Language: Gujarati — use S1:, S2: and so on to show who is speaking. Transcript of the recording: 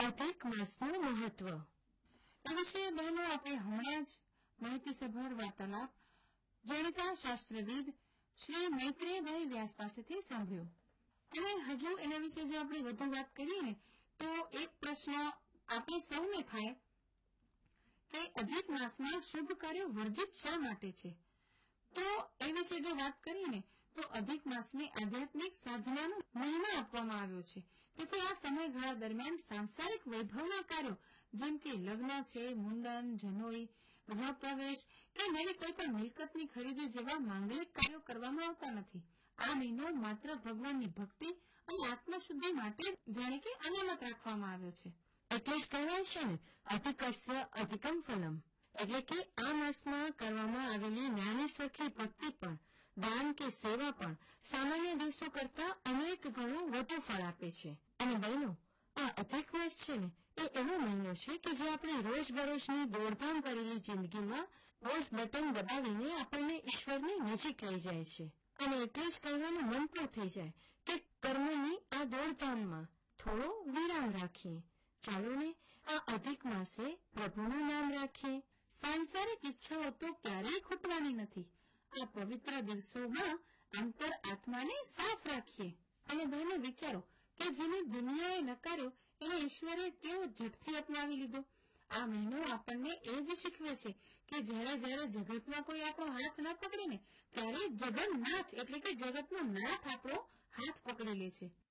S1: અધિક માસનું મહત્વ
S2: એ વિશે બહેનો આપણે હમણાં જ માહિતીસભર વાર્તાલાપ જાણીતા શાસ્ત્રવિદ શ્રી મૈત્રેયભાઈ વ્યાસ પાસેથી સાંભળ્યો. અને હજુ એના વિશે જો આપણે વધુ વાત કરીએ ને તો એક પ્રશ્ન આપણે સૌને થાય કે અધિક માસમાં શુભ કાર્યો વર્જિત શા માટે છે? તો એ વિશે જો વાત કરીએ ને તો અધિક માસને આધ્યાત્મિક સાધનાનો મહિમા આપવામાં આવ્યો છે. તેથી આ સમયગાળા દરમિયાન સાંસારિક વૈભવના કાર્યો જેમ કે લગ્ન છે, મુંડન, જનોઈ, ગૃહ પ્રવેશ કે નવી કોઈ પણ મિલકતની ખરીદી જેવા માંગલિક કાર્યો કરવામાં આવતા નથી. આ મહિનો માત્ર ભગવાનની ભક્તિ અને આત્મશુદ્ધિ માટે જાણે કે અનામત રાખવામાં આવ્યો છે.
S1: એટલે જ કહેવાય છે ને અધિકસ્ય અધિકમ ફલમ. એટલે કે આ માસમાં કરવામાં આવેલી નાની સરખી ભક્તિ પણ, દાન કે સેવા પણ સામાન્ય દિવસો કરતા અનેક ગણું વધુ ફળ આપે છે. અને બહેનો, આ અધિક માસ છે ને એ એવો મહિનો છે કે જે આપણે રોજબરોજની દોડધામ કરેલી જિંદગીમાં પોઝ બટન દબાવીને આપણને ઈશ્વરની નજીક લઈ જાય છે. અને એટલે જ કહેવાનું મન પણ થઈ જાય કે કર્મની આ દોડધામમાં થોડો વિરામ રાખીએ. ચાલો ને આ અધિક માસે પ્રભુનું નામ રાખીએ.
S2: સાંસારિક ઈચ્છાઓ તો ક્યારેય ખૂટવાની નથી. આ પવિત્ર દિવસોમાં અંતર આત્માને સાફ રાખીએ. અને બહેનો વિચારો કે જેને દુનિયાએ નકાર્યો એને ઈશ્વરે કેવો ઝટથી અપનાવી લીધો. આ મહિનો આપણને એ જ શીખવે છે કે જ્યારે જગતમાં કોઈ આપણો હાથ ના પકડે ને ત્યારે જગન્નાથ એટલે કે જગતનો નાથ આપણો હાથ પકડી લે છે.